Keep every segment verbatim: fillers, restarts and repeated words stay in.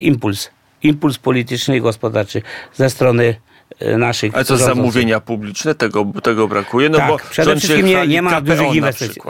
impuls. Impuls polityczny i gospodarczy ze strony naszych. Ale co, zamówienia publiczne? Tego, tego brakuje? No tak, bo przede wszystkim nie, nie ma dużych inwestycji.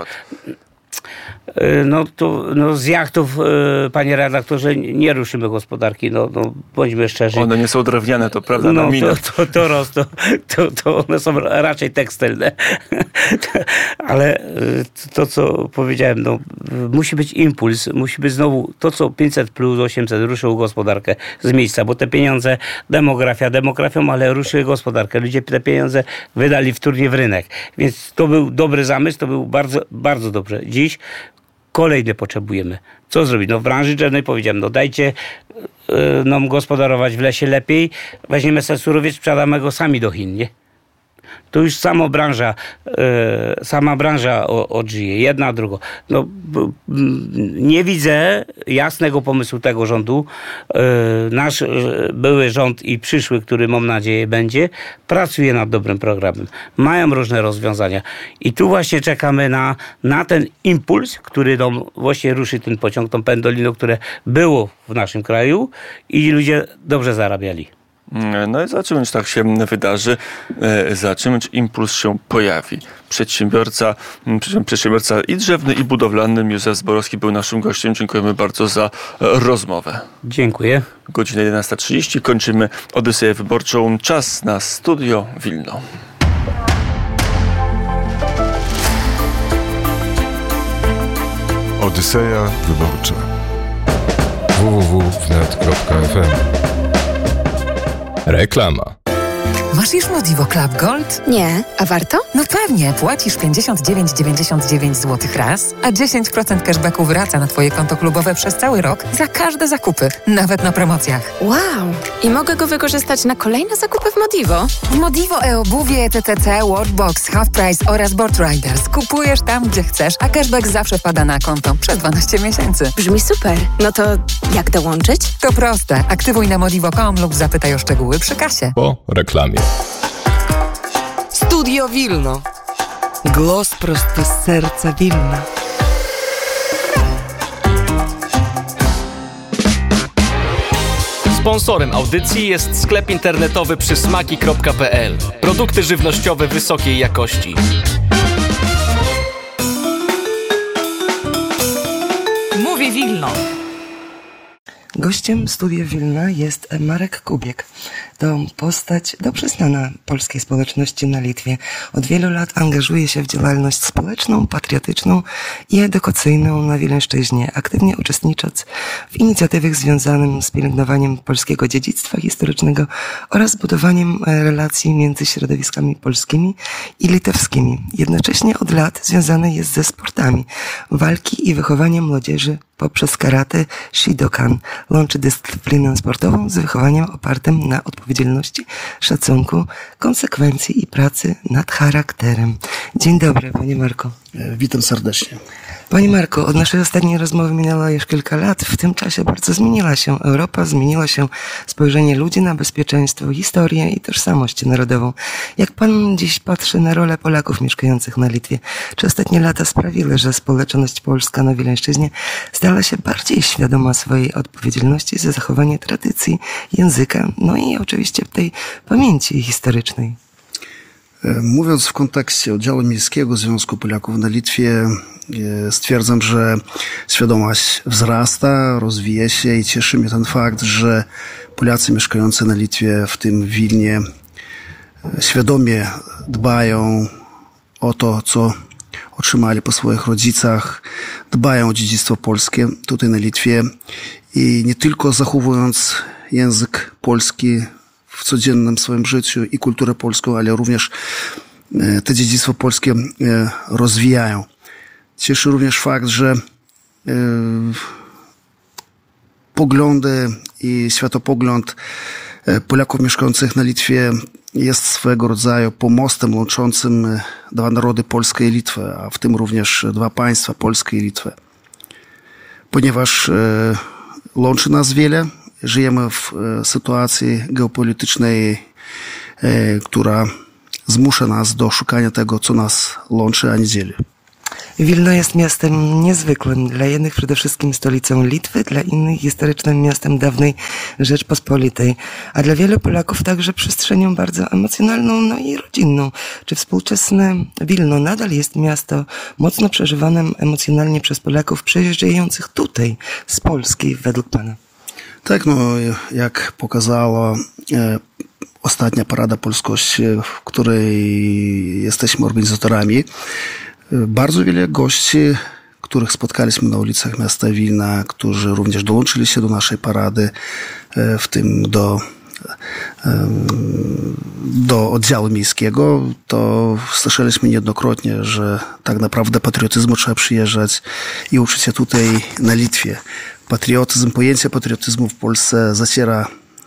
No, to, no z jachtów, panie redaktorze, nie ruszymy gospodarki, no, no bądźmy szczerzy. One nie są drewniane, to prawda, no, na minę. To, to, to, roz, to, to, to one są raczej tekstylne. Ale to, co powiedziałem, no, musi być impuls, musi być znowu to, co pięćset plus osiemset ruszyło gospodarkę z miejsca, bo te pieniądze, demografia demografią, ale ruszyły gospodarkę. Ludzie te pieniądze wydali wtórnie w rynek. Więc to był dobry zamysł, to był bardzo, bardzo dobrze. Dziś kolejne potrzebujemy. Co zrobić? No w branży drzewnej powiedziałem, no dajcie yy, nam gospodarować w lesie lepiej, weźmiemy sobie surowiec, sprzedamy go sami do Chin, nie? To już sama branża, yy, sama branża odżyje, jedna, druga. No, b, b, nie widzę jasnego pomysłu tego rządu. Yy, nasz yy, były rząd i przyszły, który mam nadzieję będzie, pracuje nad dobrym programem. Mają różne rozwiązania. I tu właśnie czekamy na, na ten impuls, który nam właśnie ruszy ten pociąg, tą pendolino, które było w naszym kraju i ludzie dobrze zarabiali. No i zobaczymy, czy tak się wydarzy. Zobaczymy, czy impuls się pojawi. Przedsiębiorca, przedsiębiorca i drzewny, i budowlany Józef Zborowski był naszym gościem. Dziękujemy bardzo za rozmowę. Dziękuję. Godzina jedenasta trzydzieści. Kończymy Odyseję Wyborczą. Czas na Studio Wilno. Odyseja Wyborcza. w w w kropka wnet kropka f m. Reklama. Masz już Modivo Club Gold? Nie. A warto? No pewnie. Płacisz pięćdziesiąt dziewięć dziewięćdziesiąt dziewięć złotych raz, a dziesięć procent cashbacku wraca na twoje konto klubowe przez cały rok za każde zakupy, nawet na promocjach. Wow! I mogę go wykorzystać na kolejne zakupy w Modivo? W Modivo e-obuwie, T T C, Watchbox, Half Price oraz Board Riders. Kupujesz tam, gdzie chcesz, a cashback zawsze wpada na konto przez dwanaście miesięcy. Brzmi super. No to jak dołączyć? To proste. Aktywuj na modivo kropka com lub zapytaj o szczegóły przy kasie. Po reklamie. Studio Wilno. Głos prosto z serca Wilna. Sponsorem audycji jest sklep internetowy przysmaki kropka p l. Produkty żywnościowe wysokiej jakości. Mówi Wilno. Gościem Studia Wilna jest Marek Kubiek. To postać dobrze znana polskiej społeczności na Litwie. Od wielu lat angażuje się w działalność społeczną, patriotyczną i edukacyjną na Wileńszczyźnie, aktywnie uczestnicząc w inicjatywach związanych z pielęgnowaniem polskiego dziedzictwa historycznego oraz budowaniem relacji między środowiskami polskimi i litewskimi. Jednocześnie od lat związany jest ze sportami, walki i wychowaniem młodzieży poprzez karate Shidokan. Łączy dyscyplinę sportową z wychowaniem opartym na odpowiedzialności, szacunku, konsekwencji i pracy nad charakterem. Dzień dobry, panie Marko. Witam serdecznie. Panie Marku, od naszej ostatniej rozmowy minęło już kilka lat. W tym czasie bardzo zmieniła się Europa, zmieniło się spojrzenie ludzi na bezpieczeństwo, historię i tożsamość narodową. Jak pan dziś patrzy na rolę Polaków mieszkających na Litwie? Czy ostatnie lata sprawiły, że społeczność polska na Wileńszczyźnie stała się bardziej świadoma swojej odpowiedzialności za zachowanie tradycji, języka, no i oczywiście tej pamięci historycznej? Mówiąc w kontekście oddziału miejskiego Związku Polaków na Litwie, stwierdzam, że świadomość wzrasta, rozwija się i cieszy mnie ten fakt, że Polacy mieszkający na Litwie, w tym w Wilnie, świadomie dbają o to, co otrzymali po swoich rodzicach, dbają o dziedzictwo polskie tutaj na Litwie i nie tylko zachowując język polski w codziennym swoim życiu i kulturę polską, ale również te dziedzictwo polskie rozwijają. Cieszy również fakt, że poglądy i światopogląd Polaków mieszkających na Litwie jest swego rodzaju pomostem łączącym dwa narody, Polskę i Litwę, a w tym również dwa państwa, Polskę i Litwę. Ponieważ łączy nas wiele, żyjemy w sytuacji geopolitycznej, która zmusza nas do szukania tego, co nas łączy, a nie dzieli. Wilno jest miastem niezwykłym. Dla jednych przede wszystkim stolicą Litwy, dla innych historycznym miastem dawnej Rzeczpospolitej, a dla wielu Polaków także przestrzenią bardzo emocjonalną, no i rodzinną. Czy współczesne Wilno nadal jest miasto mocno przeżywanym emocjonalnie przez Polaków przyjeżdżających tutaj z Polski według pana? Tak, no jak pokazała e, ostatnia Parada Polskości, w której jesteśmy organizatorami, e, bardzo wiele gości, których spotkaliśmy na ulicach miasta Wilna, którzy również dołączyli się do naszej parady, e, w tym do do oddziału miejskiego, to słyszeliśmy niejednokrotnie, że tak naprawdę patriotyzmu trzeba przyjeżdżać i uczyć się tutaj na Litwie. Patriotyzm, pojęcie patriotyzmu w Polsce zaciera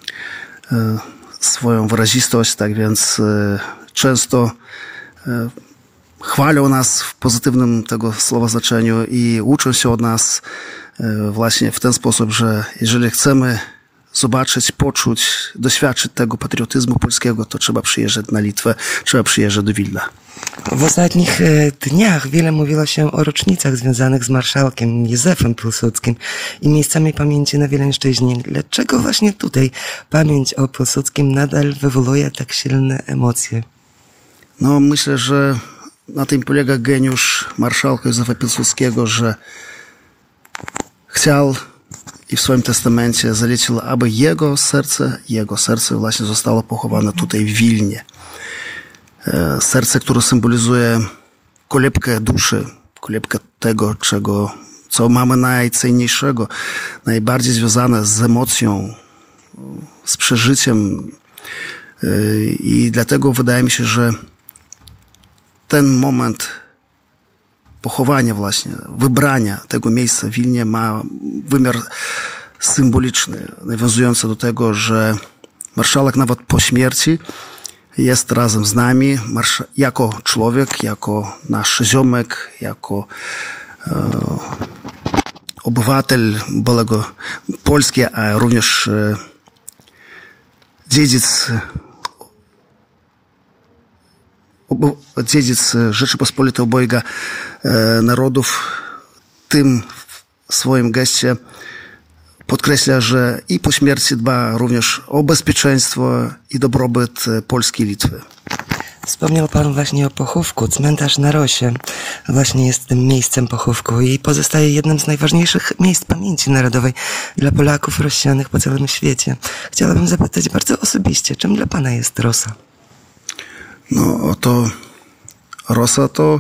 swoją wyrazistość, tak więc często chwalą nas w pozytywnym tego słowa znaczeniu i uczą się od nas właśnie w ten sposób, że jeżeli chcemy zobaczyć, poczuć, doświadczyć tego patriotyzmu polskiego, to trzeba przyjeżdżać na Litwę, trzeba przyjeżdżać do Wilna. W ostatnich dniach wiele mówiło się o rocznicach związanych z marszałkiem Józefem Piłsudskim i miejscami pamięci na Wileńszczyźnie. Dlaczego właśnie tutaj pamięć o Piłsudskim nadal wywołuje tak silne emocje? No, myślę, że na tym polega geniusz marszałka Józefa Piłsudskiego, że chciał i w swoim testamencie zalecił, aby jego serce, jego serce właśnie zostało pochowane tutaj w Wilnie. Serce, które symbolizuje kolebkę duszy, kolebkę tego, czego, co mamy najcenniejszego, najbardziej związane z emocją, z przeżyciem. I dlatego wydaje mi się, że ten moment pochowania właśnie, wybrania tego miejsca w Wilnie ma wymiar symboliczny, nawiązujący do tego, że marszałek nawet po śmierci jest razem z nami jako człowiek, jako nasz ziomek, jako e, obywatel byłego Polski, a również e, dziedzic dziedzic Rzeczypospolitej obojga e, narodów. Tym w swoim geście podkreśla, że i po śmierci dba również o bezpieczeństwo i dobrobyt Polski i Litwy. Wspomniał pan właśnie o pochówku. Cmentarz na Rosie właśnie jest tym miejscem pochówku i pozostaje jednym z najważniejszych miejsc pamięci narodowej dla Polaków rozsianych po całym świecie. Chciałabym zapytać bardzo osobiście, czym dla pana jest Rosa? No to Rosa to,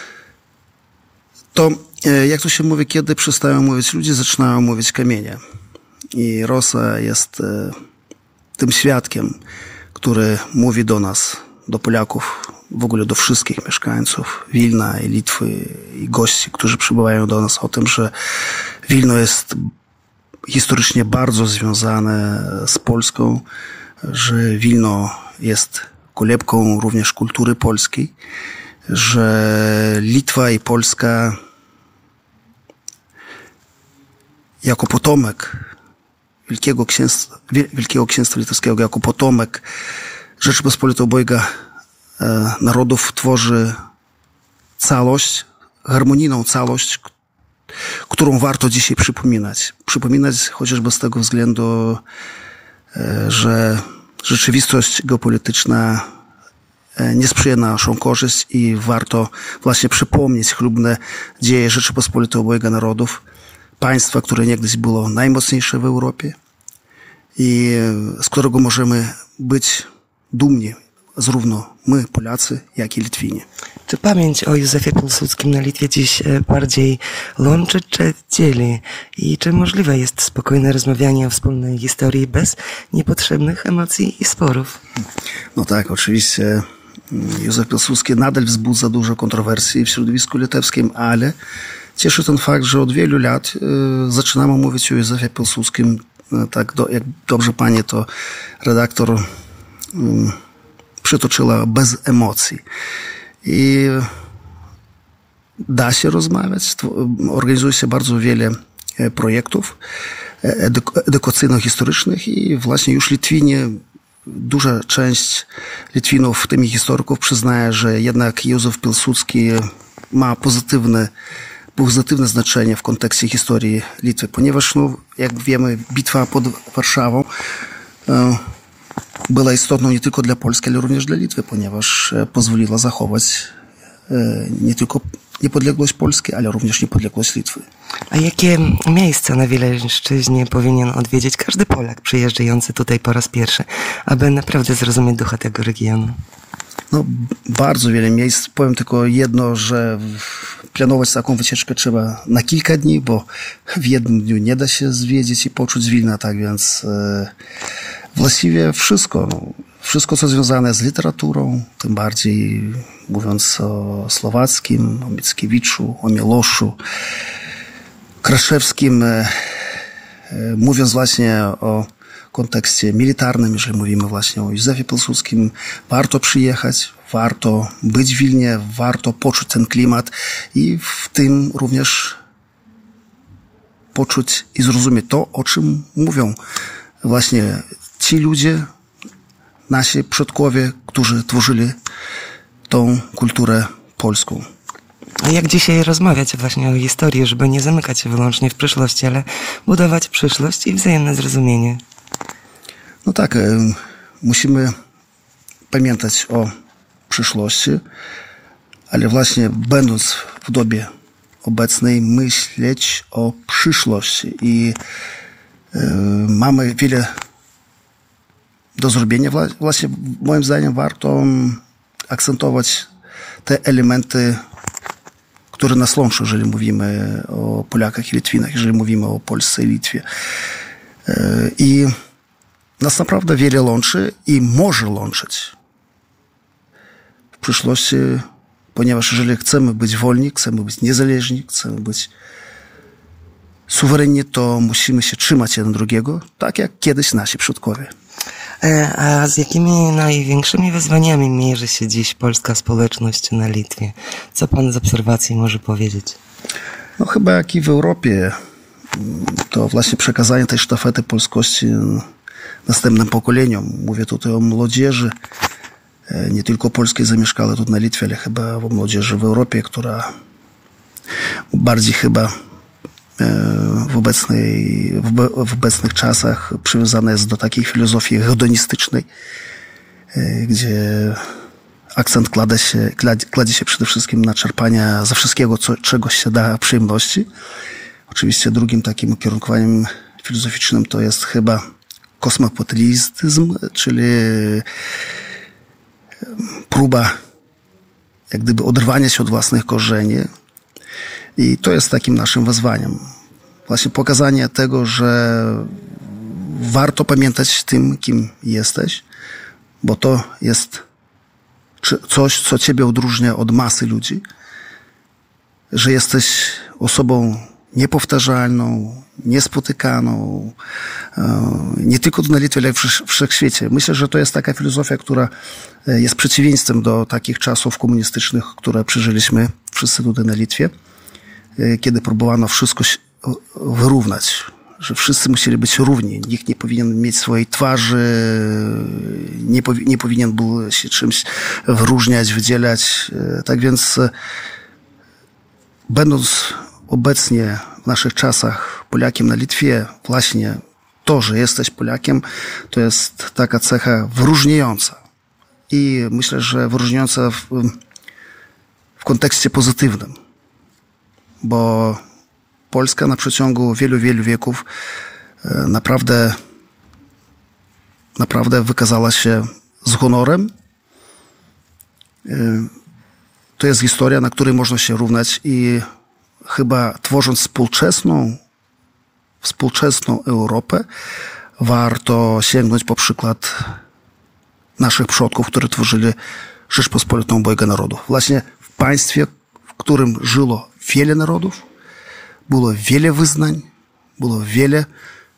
to jak to się mówi, kiedy przestają mówić ludzie, zaczynają mówić kamienie. I Rosa jest e, tym świadkiem, który mówi do nas, do Polaków, w ogóle do wszystkich mieszkańców Wilna i Litwy i gości, którzy przybywają do nas, o tym, że Wilno jest historycznie bardzo związane z Polską, że Wilno jest kolebką również kultury polskiej, że Litwa i Polska jako potomek Wielkiego Księstwa, Wielkiego Księstwa Litewskiego, jako potomek Rzeczypospolitej obojga e, narodów tworzy całość, harmonijną całość, którą warto dzisiaj przypominać. Przypominać chociażby z tego względu, e, że rzeczywistość geopolityczna nie sprzyja na naszą korzyść i warto właśnie przypomnieć chlubne dzieje Rzeczypospolitej obojga narodów, państwa, które niegdyś było najmocniejsze w Europie i z którego możemy być dumni, zarówno my, Polacy, jak i Litwini. Czy pamięć o Józefie Piłsudskim na Litwie dziś bardziej łączy czy dzieli? I czy możliwe jest spokojne rozmawianie o wspólnej historii bez niepotrzebnych emocji i sporów? No tak, oczywiście Józef Piłsudski nadal wzbudza dużo kontrowersji w środowisku litewskim, ale cieszy ten fakt, że od wielu lat y, zaczynamy mówić o Józefie Piłsudskim, y, tak do, jak dobrze pani to redaktor y, przytoczyła, bez emocji. I da się rozmawiać, organizuje się bardzo wiele projektów edukacyjno-historycznych i właśnie już Litwini, duża część Litwinów, w tym i historyków, przyznaje, że jednak Józef Piłsudski ma pozytywne, pozytywne znaczenie w kontekście historii Litwy, ponieważ, no, jak wiemy, bitwa pod Warszawą e, była istotną nie tylko dla Polski, ale również dla Litwy, ponieważ e, pozwoliła zachować e, nie tylko niepodległość Polski, ale również niepodległość Litwy. A jakie miejsca na Wileńszczyźnie powinien odwiedzić każdy Polak przyjeżdżający tutaj po raz pierwszy, aby naprawdę zrozumieć ducha tego regionu? No, bardzo wiele miejsc. Powiem tylko jedno, że planować taką wycieczkę trzeba na kilka dni, bo w jednym dniu nie da się zwiedzić i poczuć Wilna, tak więc e, właściwie wszystko. No, wszystko, co związane z literaturą, tym bardziej mówiąc o Słowackim, o Mickiewiczu, o Miloszu, Kraszewskim, e, e, mówiąc właśnie o kontekście militarnym, jeżeli mówimy właśnie o Józefie Pilsudskim, warto przyjechać, warto być w Wilnie, warto poczuć ten klimat i w tym również poczuć i zrozumieć to, o czym mówią właśnie ci ludzie, nasi przodkowie, którzy tworzyli tą kulturę polską. A jak dzisiaj rozmawiać właśnie o historii, żeby nie zamykać się wyłącznie w przeszłości, ale budować przyszłość i wzajemne zrozumienie? No tak, musimy pamiętać o przyszłości, ale właśnie będąc w dobie obecnej myśleć o przyszłości i mamy wiele do zrobienia. Właśnie moim zdaniem warto akcentować te elementy, które nas łączą, jeżeli mówimy o Polakach i Litwinach, jeżeli mówimy o Polsce i Litwie. I nas naprawdę wiele łączy i może łączyć w przyszłości, ponieważ jeżeli chcemy być wolni, chcemy być niezależni, chcemy być suwerenni, to musimy się trzymać jeden drugiego, tak jak kiedyś nasi przodkowie. A z jakimi największymi wyzwaniami mierzy się dziś polska społeczność na Litwie? Co pan z obserwacji może powiedzieć? No chyba jak i w Europie, to właśnie przekazanie tej sztafety polskości następnym pokoleniom. Mówię tutaj o młodzieży, nie tylko polskiej zamieszkałej tu na Litwie, ale chyba o młodzieży w Europie, która bardziej chyba w, obecnej, w obecnych czasach przywiązana jest do takiej filozofii hedonistycznej, gdzie akcent kładzie się, kładzie się przede wszystkim na czerpanie ze wszystkiego, co, czego się da przyjemności. Oczywiście drugim takim ukierunkowaniem filozoficznym to jest chyba kosmopolityzm, czyli próba jak gdyby oderwania się od własnych korzeni. I to jest takim naszym wyzwaniem. Właśnie pokazanie tego, że warto pamiętać tym, kim jesteś, bo to jest coś, co ciebie odróżnia od masy ludzi, że jesteś osobą niepowtarzalną, niespotykaną, nie tylko na Litwie, ale w wszechświecie. Myślę, że to jest taka filozofia, która jest przeciwieństwem do takich czasów komunistycznych, które przeżyliśmy wszyscy tutaj na Litwie, kiedy próbowano wszystko wyrównać, że wszyscy musieli być równi. Nikt nie powinien mieć swojej twarzy, nie, powi- nie powinien był się czymś wyróżniać, wydzielać. Tak więc będąc obecnie w naszych czasach Polakiem na Litwie, właśnie to, że jesteś Polakiem, to jest taka cecha wyróżniająca. I myślę, że wyróżniająca w, w kontekście pozytywnym. Bo Polska na przeciągu wielu, wielu wieków naprawdę, naprawdę wykazała się z honorem. To jest historia, na której można się równać i chyba tworząc współczesną, współczesną Europę, warto sięgnąć po przykład naszych przodków, którzy tworzyli Rzeczpospolitą Obojga Narodów. Właśnie w państwie, w którym żyło wiele narodów, było wiele wyznań, było wiele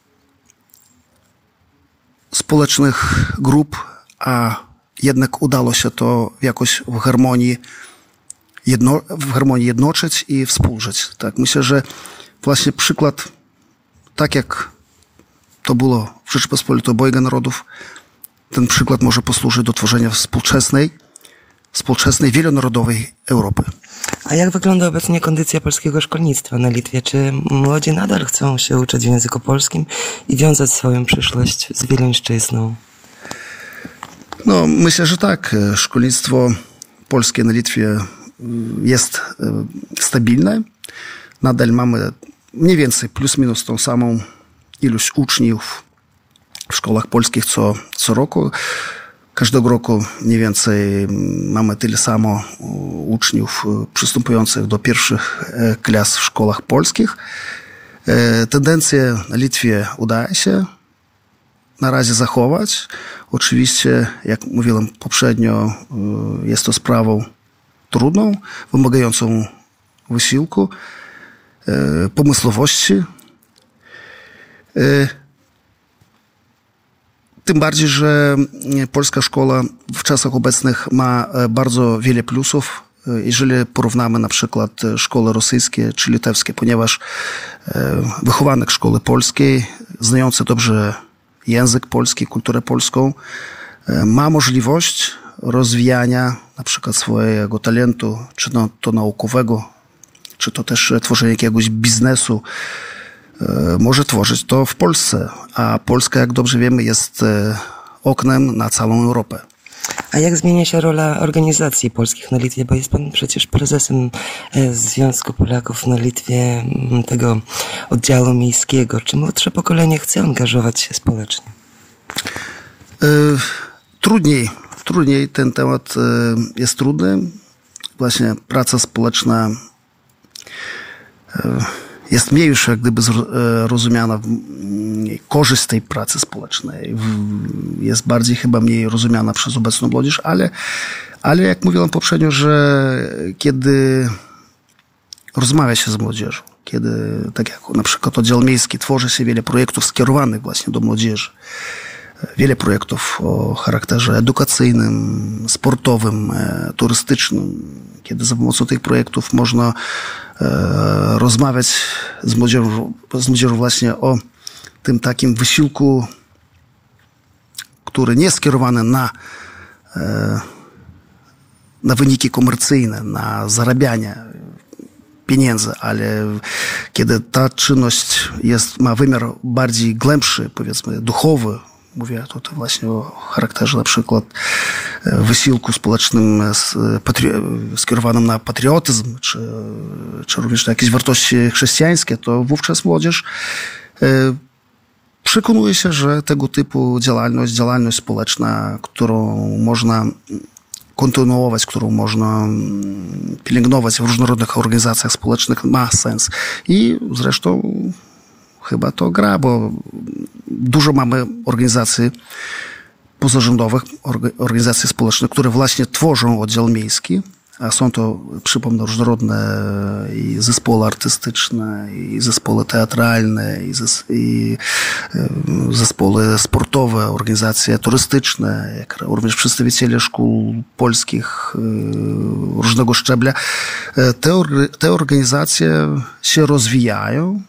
społecznych grup, a jednak udało się to jakoś w harmonii, jedno, w harmonii jednoczyć i współżyć. Tak, myślę, że właśnie przykład, tak jak to było w Rzeczypospolitej Obojga Narodów, ten przykład może posłużyć do tworzenia współczesnej, współczesnej, wielonarodowej Europy. A jak wygląda obecnie kondycja polskiego szkolnictwa na Litwie? Czy młodzi nadal chcą się uczyć w języku polskim i wiązać swoją przyszłość z wileńszczyzną? No, myślę, że tak. Szkolnictwo polskie na Litwie jest stabilne. Nadal mamy mniej więcej plus minus tą samą ilość uczniów w szkołach polskich co, co roku. Każdego roku mniej więcej mamy tyle samo uczniów przystępujących do pierwszych klas w szkołach polskich. Tendencje na Litwie udaje się na razie zachować. Oczywiście, jak mówiłem poprzednio, jest to sprawą trudną, wymagającą wysiłku, pomysłowości. Tym bardziej, że polska szkoła w czasach obecnych ma bardzo wiele plusów, jeżeli porównamy na przykład szkoły rosyjskie czy litewskie, ponieważ wychowanek szkoły polskiej, znający dobrze język polski, kulturę polską, ma możliwość rozwijania na przykład swojego talentu, czy to, to naukowego, czy to też tworzenia jakiegoś biznesu, może tworzyć to w Polsce, a Polska, jak dobrze wiemy, jest oknem na całą Europę. A jak zmienia się rola organizacji polskich na Litwie? Bo jest pan przecież prezesem Związku Polaków na Litwie, tego oddziału miejskiego. Czy młodsze pokolenie chce angażować się społecznie? Trudniej. Trudniej. Ten temat jest trudny. Właśnie praca społeczna jest mniej już jak gdyby rozumiana, korzyść z tej pracy społecznej jest bardziej chyba mniej rozumiana przez obecną młodzież, ale, ale jak mówiłem poprzednio, że kiedy rozmawia się z młodzieżą, kiedy tak jak na przykład oddział miejski tworzy się wiele projektów skierowanych właśnie do młodzieży, wiele projektów o charakterze edukacyjnym, sportowym, turystycznym, kiedy za pomocą tych projektów można e, rozmawiać z młodzieżą, z młodzieżą właśnie o tym takim wysiłku, który nie jest skierowany na, e, na wyniki komercyjne, na zarabianie pieniędzy, ale kiedy ta czynność jest, ma wymiar bardziej głębszy, powiedzmy duchowy, mówię tutaj właśnie o charakterze na przykład wysiłku społecznym skierowanym na patriotyzm, czy, czy również na jakieś wartości chrześcijańskie, to wówczas młodzież przekonuje się, że tego typu działalność, działalność społeczna, którą można kontynuować, którą można pielęgnować w różnorodnych organizacjach społecznych, ma sens. I zresztą chyba to gra, bo dużo mamy organizacji pozarządowych, organizacji społecznych, które właśnie tworzą oddział miejski, a są to, przypomnę, różnorodne i zespoły artystyczne, i zespoły teatralne, i, zes, i zespoły sportowe, organizacje turystyczne, jak również przedstawiciele szkół polskich różnego szczebla. Te, te organizacje się rozwijają.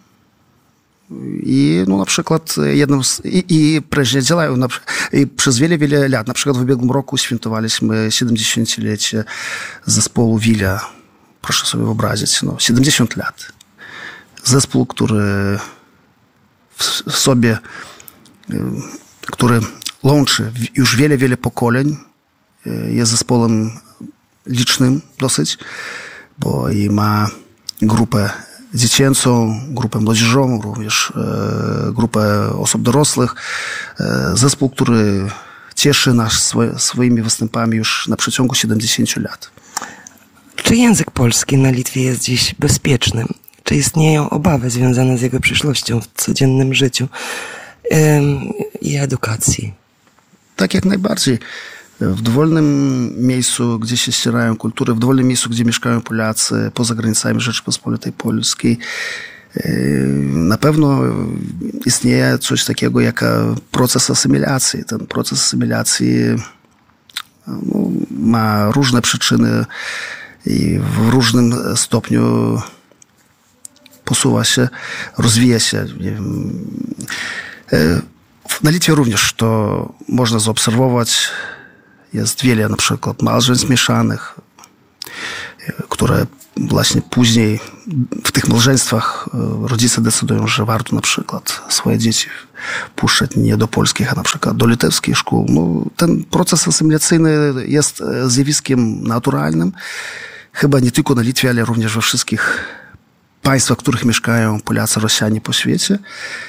I no, na przykład jedną z, i, i prężnie działają. Na, i przez wiele, wiele lat, na przykład w ubiegłym roku świętowaliśmy siedemdziesięciolecie zespołu Wila. Proszę sobie wyobrazić, no, siedemdziesiąt lat. Zespół, który w, w sobie, który łączy już wiele, wiele pokoleń, jest zespołem licznym dosyć, bo i ma grupę dziecięcą, grupę młodzieżową, również e, grupę osób dorosłych. E, zespół, który cieszy nas swoje, swoimi występami już na przeciągu siedemdziesięciu lat. Czy język polski na Litwie jest dziś bezpieczny? Czy istnieją obawy związane z jego przyszłością w codziennym życiu ym, i edukacji? Tak, jak najbardziej. W dowolnym miejscu, gdzie się ścierają kultury, w dowolnym miejscu, gdzie mieszkają Polacy, poza granicami Rzeczypospolitej Polskiej, na pewno istnieje coś takiego jak proces asymilacji. Ten proces asymilacji no, ma różne przyczyny i w różnym stopniu posuwa się, rozwija się. Nie wiem. Na Litwie również to można zaobserwować. Jest wiele na przykład małżeństw mieszanych, które właśnie później w tych małżeństwach rodzice decydują, że warto na przykład swoje dzieci puszczać nie do polskich, a na przykład do litewskich szkół. No, ten proces asymilacyjny jest zjawiskiem naturalnym. Chyba nie tylko na Litwie, ale również we wszystkich państwach, w których mieszkają Polacy, Rosjanie po świecie.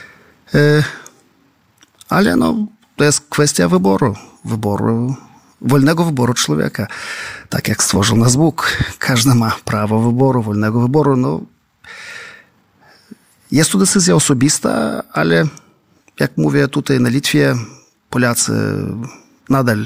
Ale no, to jest kwestia wyboru. Wyboru wolnego wyboru człowieka. Tak jak stworzył nas Bóg. Każdy ma prawo wyboru, wolnego wyboru. No, jest to decyzja osobista, ale jak mówię tutaj na Litwie, Polacy nadal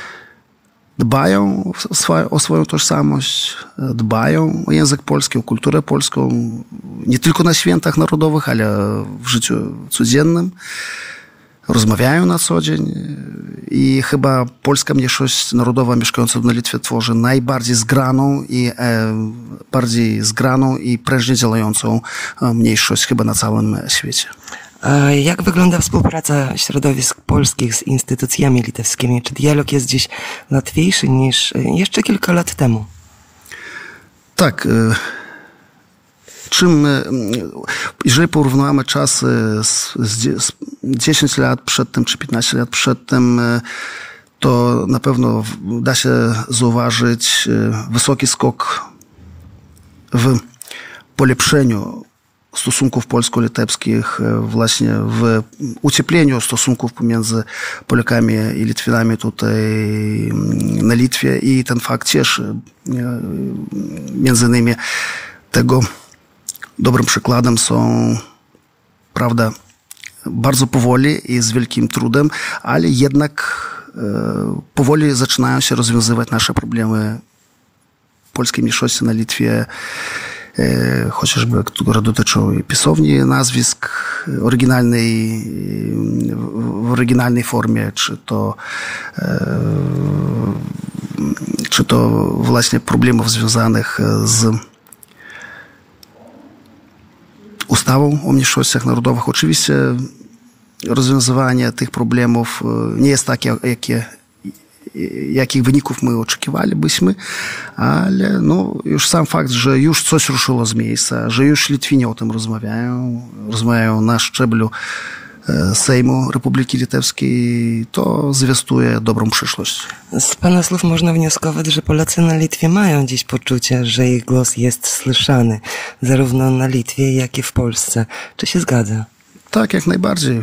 dbają o swoją tożsamość, dbają o język polski, o kulturę polską, nie tylko na świętach narodowych, ale w życiu codziennym. Rozmawiają na co dzień i chyba polska mniejszość narodowa mieszkająca na Litwie tworzy najbardziej zgraną i e, bardziej zgraną i prężnie działającą mniejszość chyba na całym świecie. A jak wygląda współpraca środowisk polskich z instytucjami litewskimi? Czy dialog jest dziś łatwiejszy niż jeszcze kilka lat temu? Tak. Czym, jeżeli porównamy czasy z, z dziesięć lat przedtem czy piętnaście lat przedtem, to na pewno da się zauważyć wysoki skok w polepszeniu stosunków polsko-litewskich, właśnie w uciepleniu stosunków pomiędzy Polakami i Litwinami tutaj na Litwie i ten fakt cieszy. Między innymi tego dobrym przykładem są, prawda, bardzo powoli i z wielkim trudem, ale jednak e, powoli zaczynają się rozwiązywać nasze problemy polskiej mniejszości na Litwie, e, chociażby które dotyczą pisowni nazwisk oryginalnej, w oryginalnej formie, czy to e, czy to właśnie problemów związanych z ustawą o mniejszościach narodowych. Oczywiście rozwiązywanie tych problemów nie jest takie, jakie, jakich wyników my oczekiwalibyśmy, ale no, już sam fakt, że już coś ruszyło z miejsca, że już Litwini o tym rozmawiają, rozmawiają na szczeblu Sejmu Republiki Litewskiej, to zwiastuje dobrą przyszłość. Z pana słów można wnioskować, że Polacy na Litwie mają dziś poczucie, że ich głos jest słyszany, zarówno na Litwie, jak i w Polsce. Czy się zgadza? Tak, jak najbardziej.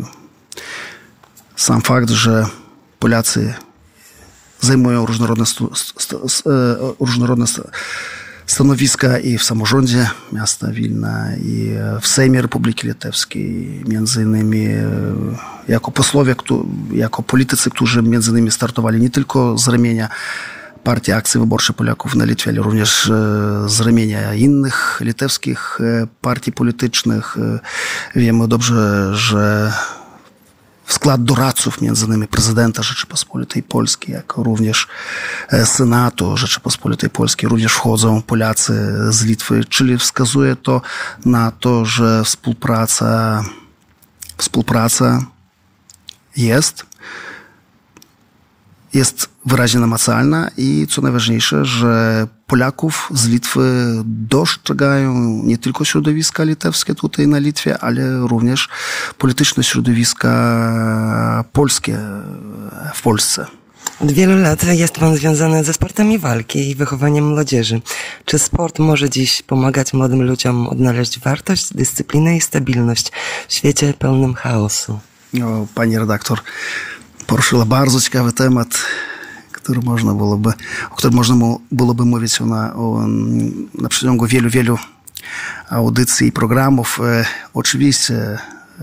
Sam fakt, że Polacy zajmują różnorodne, stu, stu, stu, różnorodne stanowiska i w samorządzie miasta Wilna, i w Sejmie Republiki Litewskiej, między innymi jako posłowie, jako politycy, którzy między innymi startowali nie tylko z ramienia Partii Akcji Wyborczej Polaków na Litwie, ale również z ramienia innych litewskich partii politycznych. Wiemy dobrze, że w skład doradców, między innymi prezydenta Rzeczypospolitej Polskiej, jak również Senatu Rzeczypospolitej Polskiej, również wchodzą Polacy z Litwy, czyli wskazuje to na to, że współpraca, współpraca jest, jest wyraźnie namacalna i co najważniejsze, że Polaków z Litwy dostrzegają nie tylko środowiska litewskie tutaj na Litwie, ale również polityczne środowiska polskie w Polsce. Od wielu lat jest pan związany ze sportami walki i wychowaniem młodzieży. Czy sport może dziś pomagać młodym ludziom odnaleźć wartość, dyscyplinę i stabilność w świecie pełnym chaosu? O, pani redaktor poruszyła bardzo ciekawy temat, który można byłoby, o którym można byłoby mówić na, o, na przeciągu wielu, wielu audycji i programów. E, oczywiście e,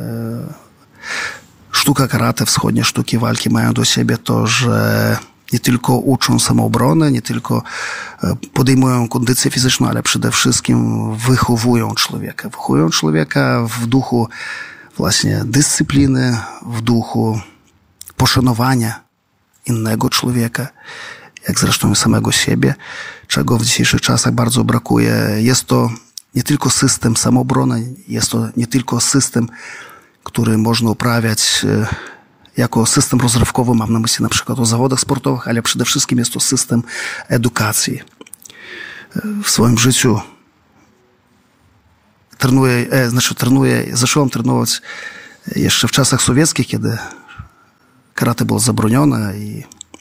sztuka karate, wschodnie sztuki walki mają do siebie to, że nie tylko uczą samoobrony, nie tylko podejmują kondycję fizyczną, ale przede wszystkim wychowują człowieka. Wychowują człowieka w duchu właśnie dyscypliny, w duchu poszanowania innego człowieka, jak zresztą samego siebie, czego w dzisiejszych czasach bardzo brakuje. Jest to nie tylko system samoobrony, jest to nie tylko system, który można uprawiać jako system rozrywkowy, mam na myśli na przykład o zawodach sportowych, ale przede wszystkim jest to system edukacji. W swoim życiu trenuję, e, znaczy trenuję, zacząłem trenować jeszcze w czasach sowieckich, kiedy karate było zabronione i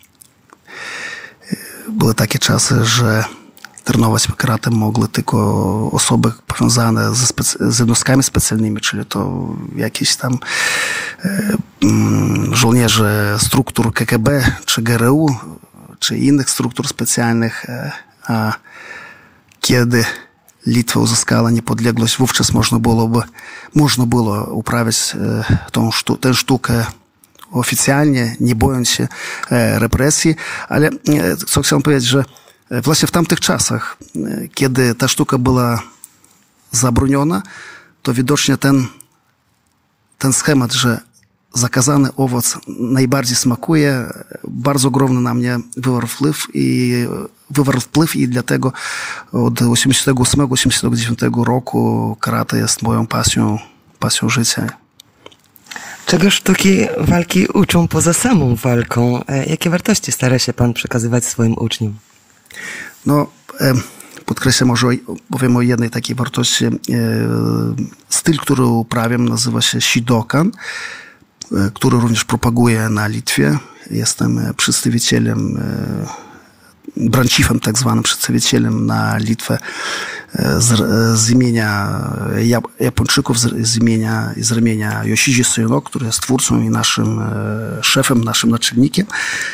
były takie czasy, że trenować karate mogły tylko osoby powiązane ze specy- z jednostkami specjalnymi, czyli to jakieś tam e, mm, żołnierze struktur K G B, czy G R U, czy innych struktur specjalnych. E, a kiedy Litwa uzyskała niepodległość, wówczas można było, by, można było uprawiać e, tą sztu- tę sztukę oficjalnie, nie bojąc się e, represji, ale e, co chciałem powiedzieć, że właśnie w tamtych czasach, kiedy ta sztuka była zabroniona, to widocznie ten, ten schemat, że zakazany owoc najbardziej smakuje, bardzo ogromny na mnie wywarł wpływ i wywarł wpływ i dlatego od osiemdziesiątego ósmego do osiemdziesiątego dziewiątego roku karate jest moją pasją, pasją życia. Czego sztuki walki uczą poza samą walką? Jakie wartości stara się pan przekazywać swoim uczniom? No, podkreślę może, powiem o jednej takiej wartości. Styl, który uprawiam, nazywa się Shidokan, który również propaguję na Litwie. Jestem przedstawicielem, branchifem tak zwanym, przedstawicielem na Litwę z, z imienia Japończyków, z, z imienia z ramienia Yoshiji Soino, który jest twórcą i naszym szefem, naszym naczelnikiem.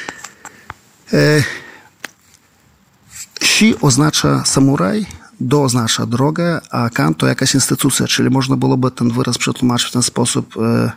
Shi oznacza samuraj, do oznacza drogę, a kan to jakaś instytucja, czyli można byłoby ten wyraz przetłumaczyć w ten sposób: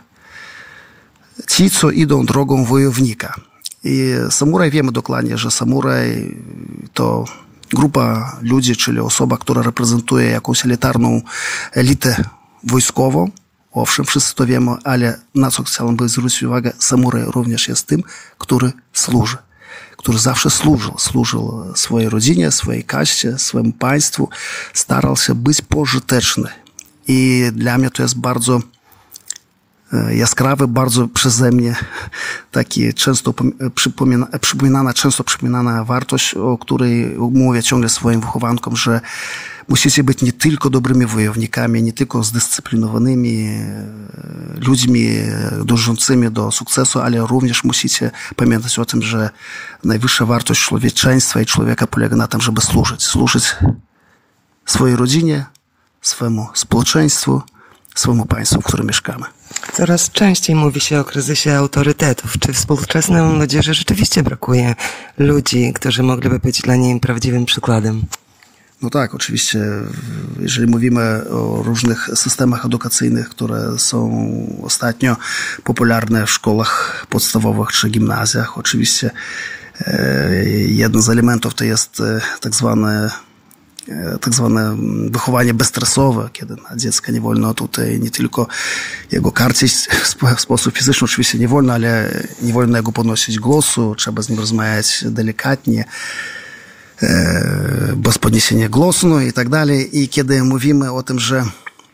ci, co idą drogą wojownika. I samuraj, wiemy dokładnie, że samuraj to grupa ludzi, czyli osoba, która reprezentuje jakąś elitarną elitę wojskową. Owszem, wszyscy to wiemy, ale na co chciałbym zwrócić uwagę, samuraj również jest tym, który służy. Który zawsze służył. Służył swojej rodzinie, swojej kaście, swojemu państwu. Starał się być pożyteczny. I dla mnie to jest bardzo jaskrawy, bardzo przeze mnie taki często przypomina, przypominana, często przypominana wartość, o której mówię ciągle swoim wychowankom, że musicie być nie tylko dobrymi wojownikami, nie tylko zdyscyplinowanymi ludźmi dążącymi do sukcesu, ale również musicie pamiętać o tym, że najwyższa wartość człowieczeństwa i człowieka polega na tym, żeby służyć. Służyć swojej rodzinie, swemu społeczeństwu, swemu państwu, w którym mieszkamy. Coraz częściej mówi się o kryzysie autorytetów. Czy współczesnej młodzieży rzeczywiście brakuje ludzi, którzy mogliby być dla niej prawdziwym przykładem? No tak, oczywiście, jeżeli mówimy o różnych systemach edukacyjnych, które są ostatnio popularne w szkołach podstawowych czy gimnazjach, oczywiście jeden z elementów to jest tak zwane tak zwane wychowanie bezstresowe, kiedy na dziecka nie wolno tutaj nie tylko jego karcić w sposób fizyczny, oczywiście nie wolno, ale nie wolno jego podnosić głosu, trzeba z nim rozmawiać delikatnie, bez podniesienia głosu, no i tak dalej. I kiedy mówimy o tym, że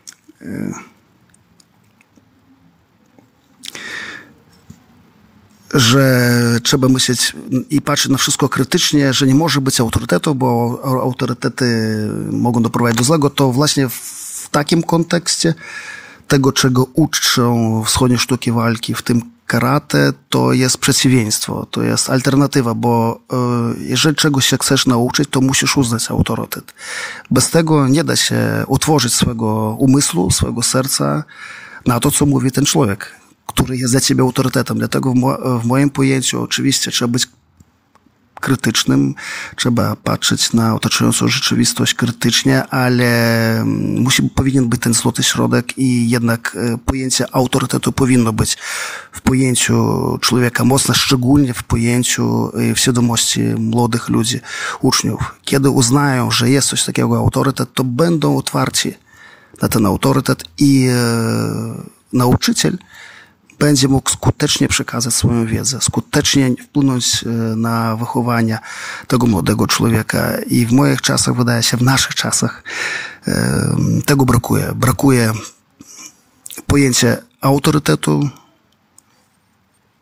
że trzeba myśleć i patrzeć na wszystko krytycznie, że nie może być autorytetu, bo autorytety mogą doprowadzić do złego, to właśnie w takim kontekście tego, czego uczą wschodnie sztuki walki, w tym karate, to jest przeciwieństwo, to jest alternatywa, bo jeżeli czegoś się chcesz nauczyć, to musisz uznać autorytet. Bez tego nie da się utworzyć swojego umysłu, swojego serca na to, co mówi ten człowiek, który jest dla ciebie autorytetem. Dlatego w, mo- w moim pojęciu oczywiście trzeba być krytycznym, trzeba patrzeć na otaczającą rzeczywistość krytycznie, ale musi, powinien być ten złoty środek i jednak pojęcie autorytetu powinno być w pojęciu człowieka mocne, szczególnie w pojęciu, w świadomości młodych ludzi, uczniów. Kiedy uznają, że jest coś takiego autorytet, to będą otwarci na ten autorytet i e, nauczyciel będzie mógł skutecznie przekazać swoją wiedzę, skutecznie wpłynąć na wychowanie tego młodego człowieka. I w moich czasach, wydaje się, w naszych czasach tego brakuje. Brakuje pojęcia autorytetu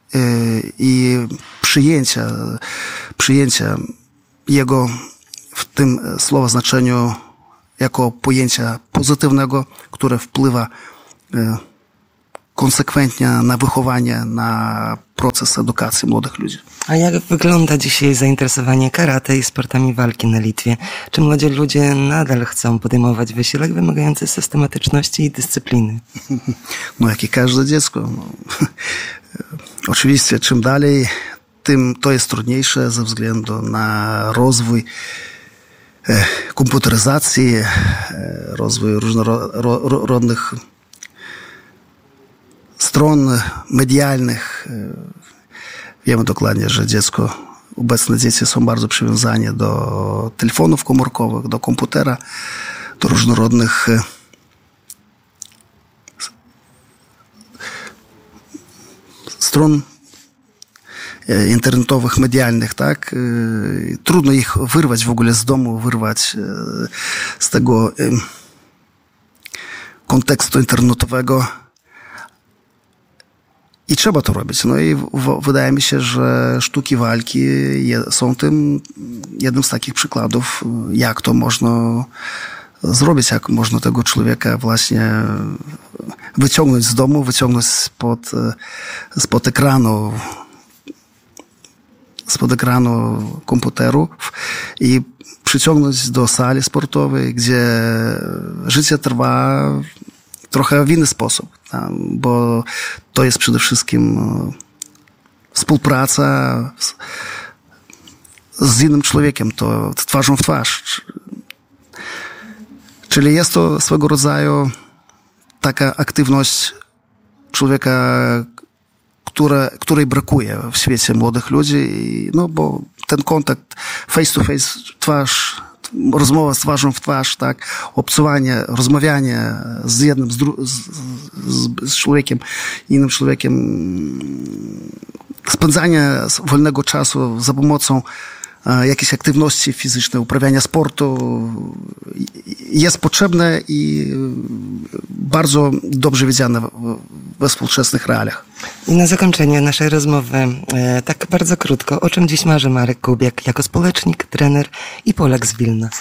i przyjęcia, przyjęcia jego w tym słowa znaczeniu jako pojęcia pozytywnego, które wpływa konsekwentnie na wychowanie, na proces edukacji młodych ludzi. A jak wygląda dzisiaj zainteresowanie karate i sportami walki na Litwie? Czy młodzi ludzie nadal chcą podejmować wysiłek wymagający systematyczności i dyscypliny? No jak i każde dziecko. No. Oczywiście czym dalej, tym to jest trudniejsze ze względu na rozwój komputeryzacji, rozwój różnorodnych stron medialnych. Wiemy dokładnie, że dziecko, obecne dzieci są bardzo przywiązane do telefonów komórkowych, do komputera, do różnorodnych stron internetowych, medialnych, tak? Trudno ich wyrwać w ogóle z domu, wyrwać z tego kontekstu internetowego. I trzeba to robić. No i w, wydaje mi się, że sztuki walki je, są tym jednym z takich przykładów, jak to można zrobić, jak można tego człowieka właśnie wyciągnąć z domu, wyciągnąć spod, spod ekranu, spod ekranu komputerów i przyciągnąć do sali sportowej, gdzie życie trwa trochę w inny sposób, bo to jest przede wszystkim współpraca z, z innym człowiekiem, to twarzą w twarz. Czyli jest to swego rodzaju taka aktywność człowieka, które, której brakuje w świecie młodych ludzi, no bo ten kontakt face to face, twarz, rozmowa z twarzą w twarz, tak, obcowanie, rozmawianie z jednym, z, dru- z, z, z człowiekiem, innym człowiekiem, spędzanie wolnego czasu za pomocą e, jakiejś aktywności fizycznej, uprawiania sportu jest potrzebne i bardzo dobrze widziane we współczesnych realiach. I na zakończenie naszej rozmowy, e, tak bardzo krótko, o czym dziś marzy Marek Kubiak jako społecznik, trener i Polak z Wilna?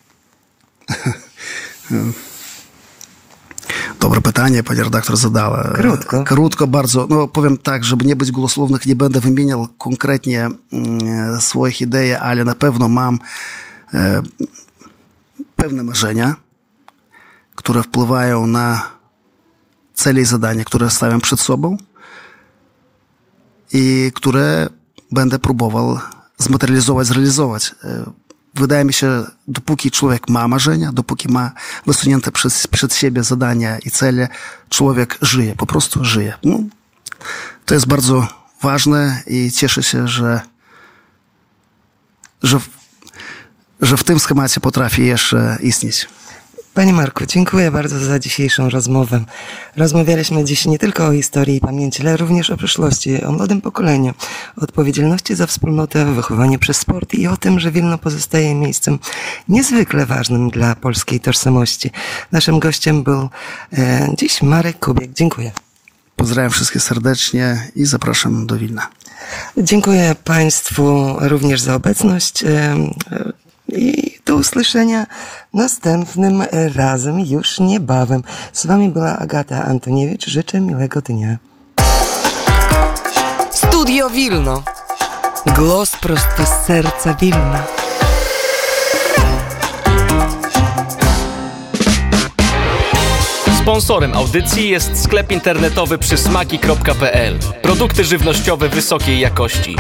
Dobre pytanie, pani redaktor zadała. Krótko. Krótko bardzo. No powiem tak, żeby nie być głosłownych, nie będę wymieniał konkretnie e, swoich idei, ale na pewno mam e, pewne marzenia, które wpływają na cele i zadania, które stawiam przed sobą i które będę próbował zmaterializować, zrealizować. Wydaje mi się, dopóki człowiek ma marzenia, dopóki ma wysunięte przed, przed siebie zadania i cele, człowiek żyje, po prostu żyje. No, to jest bardzo ważne i cieszę się, że, że, że w tym schemacie potrafi jeszcze istnieć. Panie Marku, dziękuję bardzo za dzisiejszą rozmowę. Rozmawialiśmy dziś nie tylko o historii i pamięci, ale również o przyszłości, o młodym pokoleniu, o odpowiedzialności za wspólnotę, wychowaniu przez sport i o tym, że Wilno pozostaje miejscem niezwykle ważnym dla polskiej tożsamości. Naszym gościem był e, dziś Marek Kubiak. Dziękuję. Pozdrawiam wszystkich serdecznie i zapraszam do Wilna. Dziękuję Państwu również za obecność. E, e, I do usłyszenia następnym razem już niebawem. Z Wami była Agata Antoniewicz. Życzę miłego dnia. Studio Wilno. Głos prosto z serca Wilna. Sponsorem audycji jest sklep internetowy przysmaki kropka p l. Produkty żywnościowe wysokiej jakości.